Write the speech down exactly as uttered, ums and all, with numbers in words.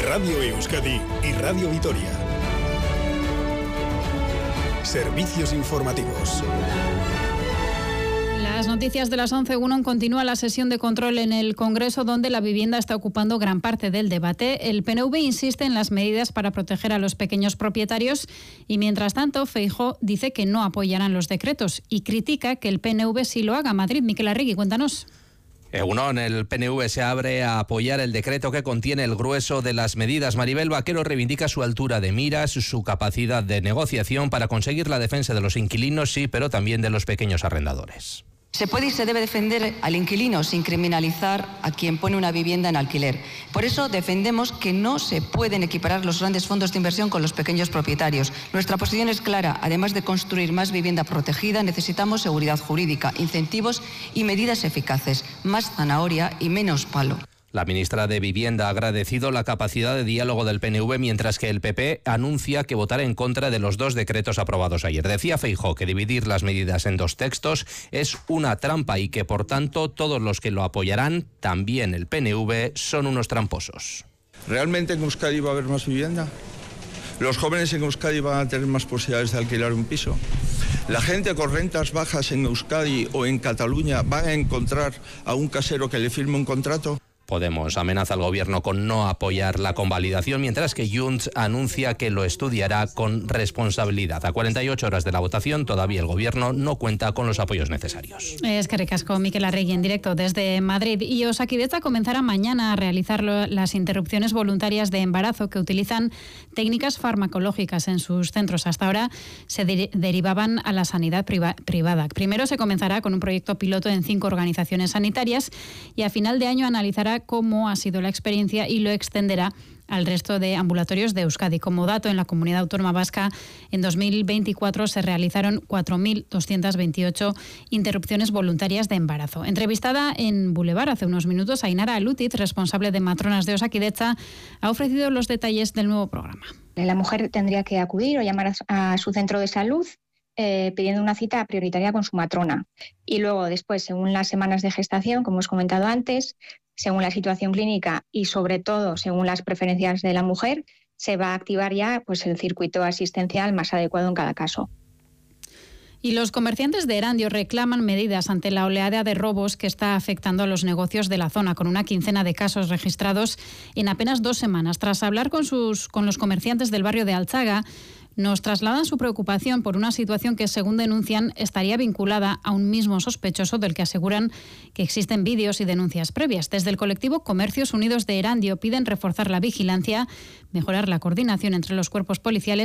Radio Euskadi y Radio Vitoria. Servicios informativos. Las noticias de las once uno. Continúa la sesión de control en el Congreso, donde la vivienda está ocupando gran parte del debate. El P N V insiste en las medidas para proteger a los pequeños propietarios y, mientras tanto, Feijóo dice que no apoyarán los decretos y critica que el P N V sí lo haga. Madrid, Miquel Arregui, cuéntanos. Egunon, el P N V se abre a apoyar el decreto que contiene el grueso de las medidas. Maribel Vaquero reivindica su altura de miras, su capacidad de negociación para conseguir la defensa de los inquilinos, sí, pero también de los pequeños arrendadores. Se puede y se debe defender al inquilino sin criminalizar a quien pone una vivienda en alquiler. Por eso defendemos que no se pueden equiparar los grandes fondos de inversión con los pequeños propietarios. Nuestra posición es clara. Además de construir más vivienda protegida, necesitamos seguridad jurídica, incentivos y medidas eficaces. Más zanahoria y menos palo. La ministra de Vivienda ha agradecido la capacidad de diálogo del P N V, mientras que el P P anuncia que votará en contra de los dos decretos aprobados ayer. Decía Feijóo que dividir las medidas en dos textos es una trampa y que, por tanto, todos los que lo apoyarán, también el P N V, son unos tramposos. ¿Realmente en Euskadi va a haber más vivienda? ¿Los jóvenes en Euskadi van a tener más posibilidades de alquilar un piso? ¿La gente con rentas bajas en Euskadi o en Cataluña va a encontrar a un casero que le firme un contrato? Podemos amenaza al gobierno con no apoyar la convalidación, mientras que Junts anuncia que lo estudiará con responsabilidad. A cuarenta y ocho horas de la votación, todavía el gobierno no cuenta con los apoyos necesarios. Es que recasco Miquel Arregui en directo desde Madrid. Y Osakidetza comenzará mañana a realizar las interrupciones voluntarias de embarazo que utilizan técnicas farmacológicas en sus centros. Hasta ahora se de- derivaban a la sanidad priva- privada. Primero se comenzará con un proyecto piloto en cinco organizaciones sanitarias y a final de año analizará cómo ha sido la experiencia y lo extenderá al resto de ambulatorios de Euskadi. Como dato, en la Comunidad Autónoma Vasca en dos mil veinticuatro se realizaron cuatro mil doscientas veintiocho interrupciones voluntarias de embarazo. Entrevistada en Boulevard hace unos minutos, Ainara Alutiz, responsable de matronas de Osakidetza, ha ofrecido los detalles del nuevo programa. La mujer tendría que acudir o llamar a su centro de salud Eh, pidiendo una cita prioritaria con su matrona. Y luego, después, según las semanas de gestación, como os he comentado antes, según la situación clínica y, sobre todo, según las preferencias de la mujer, se va a activar ya pues, el circuito asistencial más adecuado en cada caso. Y los comerciantes de Erandio reclaman medidas ante la oleada de robos que está afectando a los negocios de la zona, con una quincena de casos registrados en apenas dos semanas. Tras hablar con, sus, con los comerciantes del barrio de Altzaga, nos trasladan su preocupación por una situación que, según denuncian, estaría vinculada a un mismo sospechoso del que aseguran que existen vídeos y denuncias previas. Desde el colectivo Comercios Unidos de Erandio piden reforzar la vigilancia, mejorar la coordinación entre los cuerpos policiales